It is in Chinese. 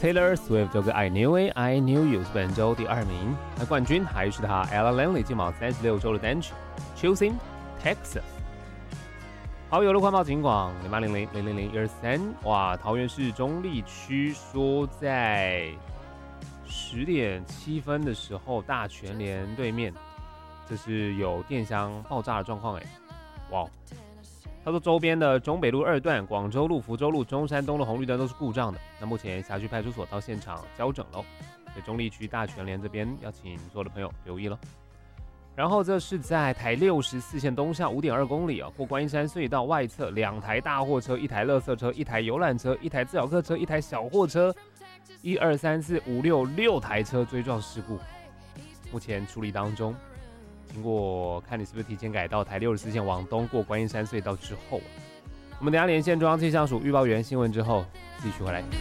Taylor Swift 这个 I Knew It, I Knew You 是本周第2名，那冠军还是他 Ella Langley 金榜36周的单曲 Choosing Texas。好友的环保警广0800000123，哇，桃园市中坜区说在10点7分的时候，大全联对面，这是有电箱爆炸的状况哎，哇！他说周边的中北路2段、广州路、福州路、中山东的红绿灯都是故障的。那目前辖区派出所到现场交整喽，所以中坜区大全联这边要请所有的朋友留意了。然后这是在台64线东向5.2公里过观音山隧道外侧，2台大货车、1台垃圾车、1台游览车、1台自小客车、1台小货车，1、2、3、4、5、6台车追撞事故，目前处理当中。经过看你是不是提前改到台64线往东过观音山隧道之后，我们等一下连线中央气象署预报员新闻之后继续回来。